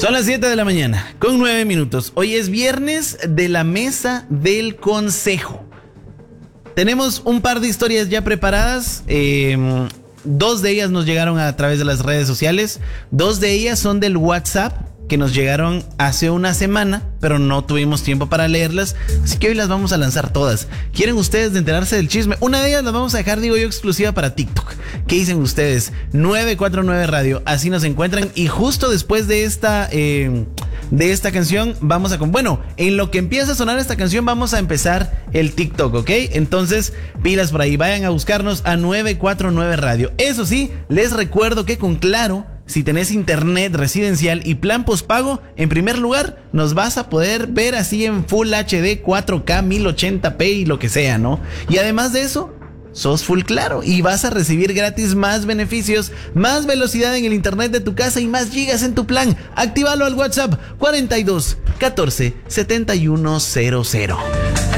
Son las 7 de la mañana, con 9 minutos. Hoy es viernes de la mesa del consejo. Tenemos un par de historias ya preparadas. Dos de ellas nos llegaron a través de las redes sociales. Dos de ellas son del WhatsApp, que nos llegaron hace una semana, pero no tuvimos tiempo para leerlas, así que hoy las vamos a lanzar todas. ¿Quieren ustedes enterarse del chisme? Una de ellas las vamos a dejar, digo yo, exclusiva para TikTok. ¿Qué dicen ustedes? 949 Radio, así nos encuentran. Y justo después de esta canción vamos a... Bueno, en lo que empieza a sonar esta canción vamos a empezar el TikTok, ¿ok? Entonces, pilas por ahí, vayan a buscarnos a 949 Radio. Eso sí, les recuerdo que con Claro, si tenés internet residencial y plan postpago, en primer lugar, nos vas a poder ver así en Full HD, 4K, 1080p y lo que sea, ¿no? Y además de eso, sos Full Claro y vas a recibir gratis más beneficios, más velocidad en el internet de tu casa y más gigas en tu plan. Actívalo al WhatsApp 42 14 71 00.